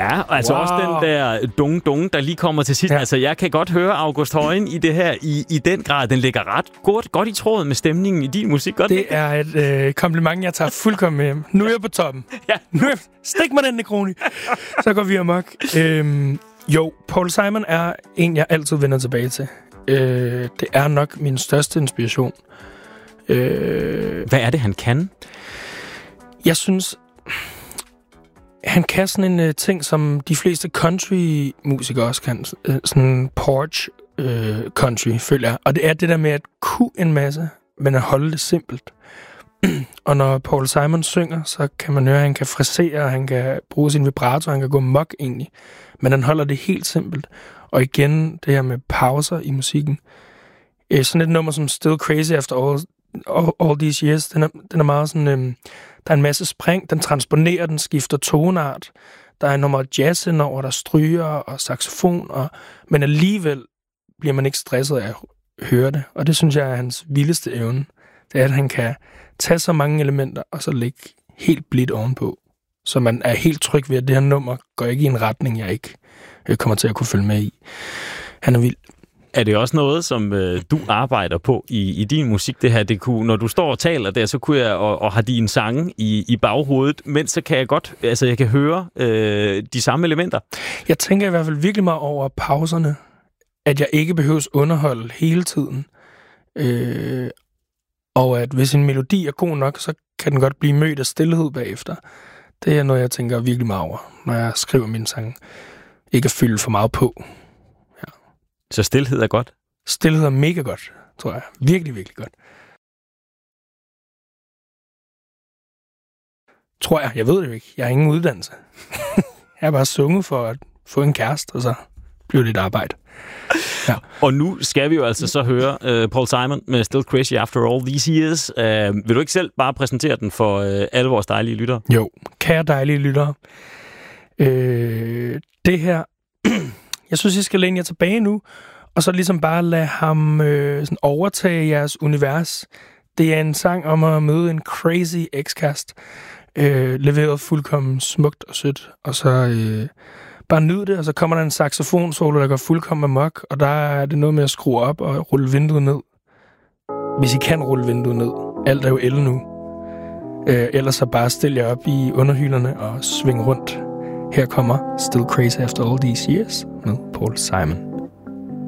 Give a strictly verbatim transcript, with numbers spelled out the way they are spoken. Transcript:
Ja, altså wow. Også den der dung-dung, der lige kommer til sidst. Ja. Altså, jeg kan godt høre August Højen i det her i, i den grad. Den ligger ret godt, godt i tråden med stemningen i din musik. Godt det ikke? er et øh, kompliment, jeg tager fuldkommen med hjem. Nu er jeg på toppen. Ja. Nu er, stik mig den, Negroni. Så går vi amok. Øhm, jo, Paul Simon er en, jeg altid vender tilbage til. Øh, det er nok min største inspiration. Øh, Hvad er det, han kan? Jeg synes... Han kan sådan en uh, ting, som de fleste country-musikere også kan. Uh, sådan en porch uh, country, føler jeg. Og det er det der med at kunne en masse, men at holde det simpelt. Og når Paul Simon synger, så kan man høre, at han kan frisere, han kan bruge sin vibrato, han kan gå mok egentlig. Men han holder det helt simpelt. Og igen, det her med pauser i musikken. Uh, sådan et nummer som Still Crazy After All, all, all These Years, den er, den er meget sådan... Um, Der er en masse spring, den transponerer, den skifter tonart. Der er nummer jazz indover, der stryger og saxofon, og, men alligevel bliver man ikke stresset af at høre det. Og det synes jeg er hans vildeste evne. Det er, at han kan tage så mange elementer, og så lægge helt blidt ovenpå. Så man er helt tryg ved, at det her nummer går ikke i en retning, jeg ikke kommer til at kunne følge med i. Han er vild. Er det også noget, som øh, du arbejder på i, i din musik, det her? Det kunne, når du står og taler der, så kunne jeg og, og har dine sange i, i baghovedet, men så kan jeg godt, altså jeg kan høre øh, de samme elementer. Jeg tænker i hvert fald virkelig meget over pauserne, at jeg ikke behøves underholde hele tiden. Øh, og at hvis en melodi er god nok, så kan den godt blive mødt af stillhed bagefter. Det er noget, jeg tænker virkelig meget over, når jeg skriver mine sange. Ikke at fylde for meget på. Så stilhed er godt? Stilhed er mega godt, tror jeg. Virkelig, virkelig godt. Tror jeg. Jeg ved det jo ikke. Jeg har ingen uddannelse. Jeg har bare sunget for at få en kæreste, og så bliver det et arbejde. Ja. Og nu skal vi jo altså så høre uh, Paul Simon med Still Crazy After All These Years. Uh, vil du ikke selv bare præsentere den for uh, alle vores dejlige lyttere? Jo, kære dejlige lyttere. Øh, det her... Jeg synes, jeg skal læne jer tilbage nu, og så ligesom bare lade ham øh, sådan overtage jeres univers. Det er en sang om at møde en crazy ekskast, øh, leveret fuldkommen smukt og sødt, og så øh, bare nyd det, og så kommer der en saxofonsolo, der går fuldkommen amok, og der er det noget med at skrue op og rulle vinduet ned. Hvis I kan rulle vinduet ned. Alt er jo el nu. Øh, ellers så bare stille jer op i underhylderne og svinge rundt. Her kommer Still Crazy After All These Years med Paul Simon.